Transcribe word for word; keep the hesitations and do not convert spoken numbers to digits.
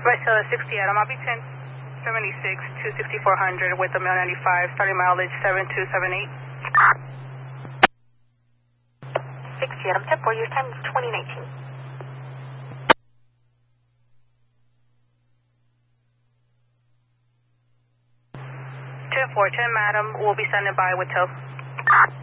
Right, so sixty Adam, I'll be ten seventy-six to sixty-four hundred with the Mail ninety-five, starting mileage seven two seven eight. sixty Adam, ten four, your time is twenty nineteen. ten four, ten Madam, we'll be standing by with tow.